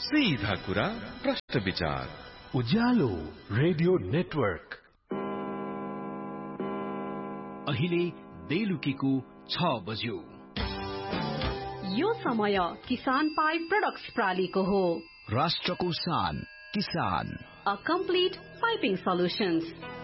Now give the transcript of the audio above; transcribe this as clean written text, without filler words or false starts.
सीधा कुरा प्रश्न विचार उज्यालो रेडियो नेटवर्क। अहिले बेलुकीको 6 बज्यो। यो समय किसान पाइप प्रोडक्ट्स प्रालीको हो। राष्ट्रको शान किसान। A complete piping solutions.